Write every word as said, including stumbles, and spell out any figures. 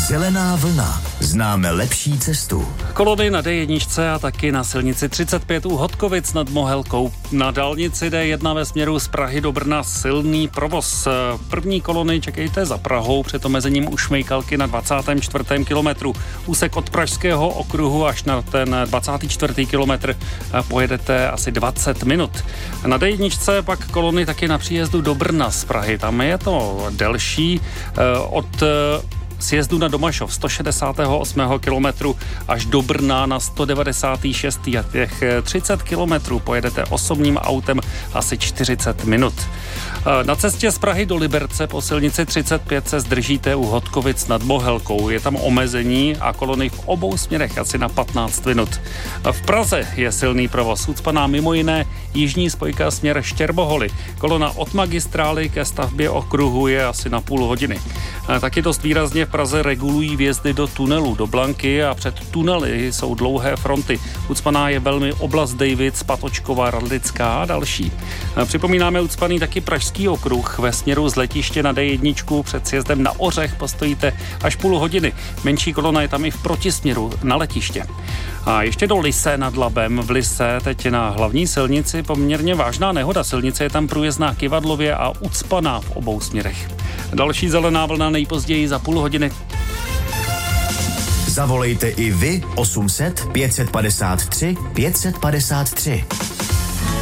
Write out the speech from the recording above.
Zelená vlna. Známe lepší cestu. Kolony na dé jedna a taky na silnici třicet pět u Hodkovic nad Mohelkou. Na dálnici dé jedna ve směru z Prahy do Brna silný provoz. První kolony čekejte za Prahou před omezením u Šmejkalky na dvacátém čtvrtém kilometru. Úsek od Pražského okruhu až na ten dvacátý čtvrtý kilometr pojedete asi dvacet minut. Na dé jedna pak kolony taky na příjezdu do Brna z Prahy. Tam je to delší od sjezdu na Domašov sto šedesátého osmého kilometru až do Brna na sto devadesátý šestý a těch třicet kilometrů pojedete osobním autem asi čtyřicet minut. Na cestě z Prahy do Liberce po silnici třicet pět se zdržíte u Hodkovic nad Mohelkou. Je tam omezení a kolony v obou směrech asi na patnáct minut. V Praze je silný provoz. Ucpaná mimo jiné jižní spojka směr Štěrboholy. Kolona od magistrály ke stavbě okruhu je asi na půl hodiny. Taky dost výrazně v Praze regulují vjezdy do tunelu, do Blanky a před tunely jsou dlouhé fronty. Ucpaná je velmi oblast Davids, Patočková, Radlická a další. Připomínáme ucpaný taky pražský okruh. Ve směru z letiště na dé jedna před sjezdem na Ořech postojíte až půl hodiny. Menší kolona je tam i v protisměru na letiště. A ještě do Lise nad Labem. V Lise teď na hlavní silnici poměrně vážná nehoda. Silnice je tam průjezdná Kyvadlově a ucpaná v obou směrech. Další zelená vlna nejpozději za půl hodiny. Zavolejte i vy osm set pět set padesát tři pět set padesát tři.